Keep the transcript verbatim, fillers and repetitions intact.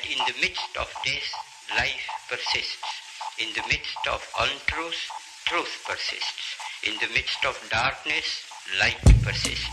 in the midst of death, life persists. In the midst of untruth, truth persists. In the midst of darkness, light persists.